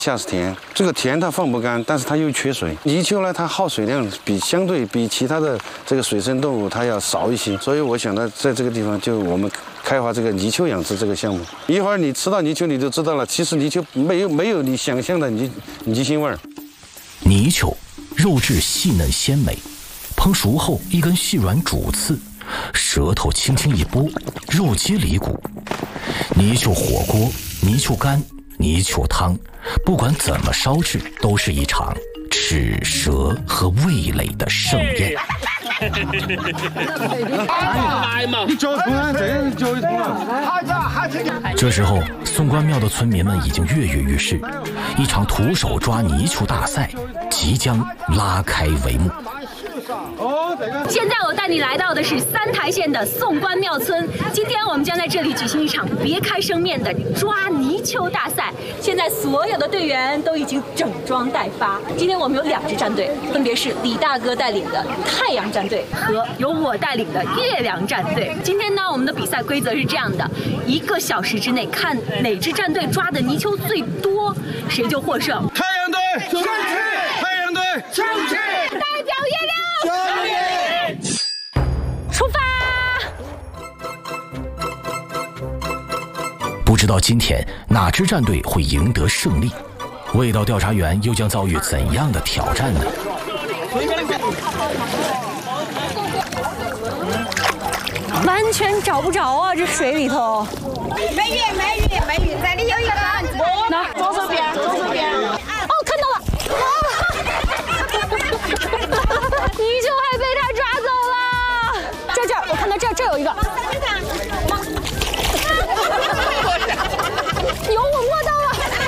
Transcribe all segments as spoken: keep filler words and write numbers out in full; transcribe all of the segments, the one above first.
下是田，这个田它放不干，但是它又缺水。泥鳅呢，它耗水量比相对比其他的这个水生动物它要少一些，所以我想呢，在这个地方就我们开发这个泥鳅养殖这个项目。一会儿你吃到泥鳅，你就知道了，其实泥鳅没有没有你想象的泥泥腥味儿。 泥鳅肉质细嫩鲜美，烹熟后一根细软主刺，舌头轻轻一拨，肉接里骨。泥鳅火锅、泥鳅干、泥鳅汤，不管怎么烧制，都是一场齿舌和味蕾的盛宴。这时候，宋官庙的村民们已经跃跃欲试，一场徒手抓泥鳅大赛即将拉开帷幕。 现在我带你来到的是三台县的宋官庙村，今天我们将在这里举行一场别开生面的抓泥鳅大赛。现在所有的队员都已经整装待发。今天我们有两支战队，分别是李大哥带领的太阳战队和由我带领的月亮战队。今天呢，我们的比赛规则是这样的：一个小时之内，看哪支战队抓的泥鳅最多，谁就获胜。 太阳队上去！太阳队上去！ 代表月亮。出发！ 不知道今天哪支战队会赢得胜利？味道调查员又将遭遇怎样的挑战呢？ 完全找不着啊，这水里头。 美鱼，美鱼，美鱼，这里有一个。 哪？左手边，左手边。哦，看到了。泥鳅还被他抓走了。这这儿，我看到这儿，这儿有一个。有，我摸到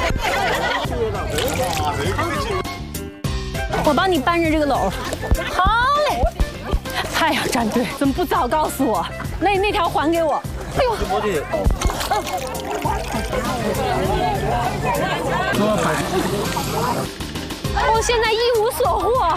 了。我帮你搬着这个篓。好嘞。太阳战队怎么不早告诉我？那那条还给我。哎呦。我现在一无所获。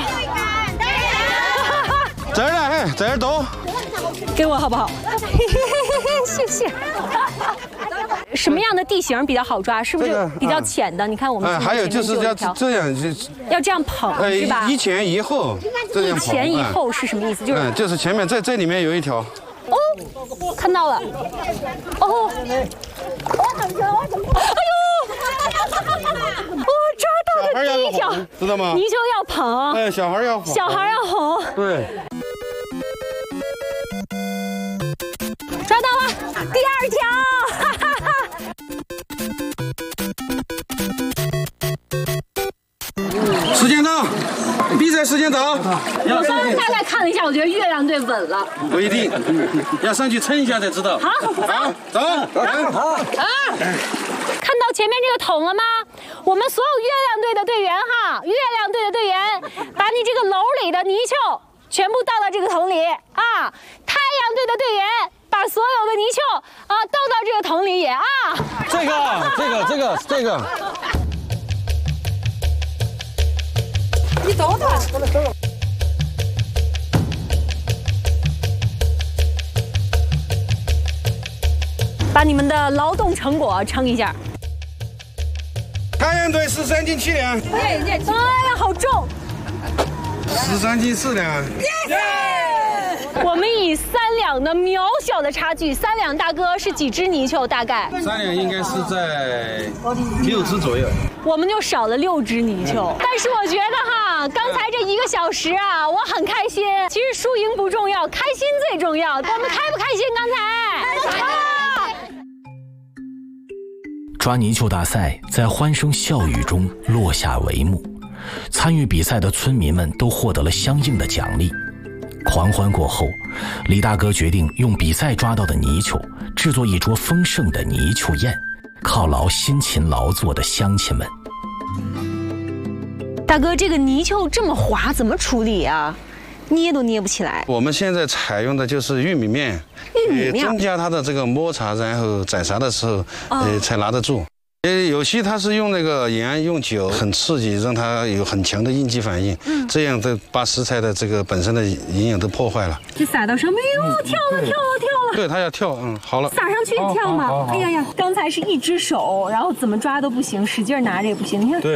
这儿呢，哎，这儿都给我好不好？谢谢。什么样的地形比较好抓？是不是比较浅的？你看我们。 哎，还有就是要这样，就要这样捧，是吧？ 一前一后，这样捧。 一前一后是什么意思？就是， 嗯，就是前面在这里面有一条。 哦，看到了。哦。哎呦！我抓到的第一条， 知道吗？ 泥鳅要捧。 哎，小孩要捧。 小孩要哄。 对。 抓到了第二条，哈哈哈！ 时间到，比赛时间到。 我刚刚大概看了一下，我觉得月亮队稳了。 不一定，要上去称一下才知道。 好， 好，走，好， 啊！看到前面这个桶了吗？我们所有月亮队的队员哈，月亮队的队员，把你这个篓里的泥鳅全部倒到这个桶里啊！太阳队的队员。把所有的泥鳅啊倒到这个桶里也啊！ 这个，这个，这个，这个。 你走吧。 把你们的劳动成果称一下。 太阳队十三斤七两。 哎呀，好重！ 十三斤四两。 我们以三两的渺小的差距，三两大哥是几只泥鳅？大概三两应该是在六只左右， 我们就少了六只泥鳅。但是我觉得哈，刚才这一个小时啊，我很开心。其实输赢不重要，开心最重要。我们开不开心？刚才啊！ 抓泥鳅大赛在欢声笑语中落下帷幕，参与比赛的村民们都获得了相应的奖励。狂欢过后，李大哥决定用比赛抓到的泥鳅制作一桌丰盛的泥鳅宴，犒劳辛勤劳作的乡亲们。 大哥，这个泥鳅这么滑，怎么处理啊？捏都捏不起来。 我们现在采用的就是玉米面， 玉米面、呃、 增加它的这个摩擦，然后宰杀的时候，哦、呃，才拿得住。呃，有些它是用那个盐、用酒，很刺激，让它有很强的应激反应，嗯，这样都把食材的这个本身的营养都破坏了。 这撒到上面，哟，跳了跳了跳了。 对，它要跳，嗯，好了。 撒上去跳吗？哎呀呀，刚才是一只手，然后怎么抓都不行，使劲拿着也不行。你看。对。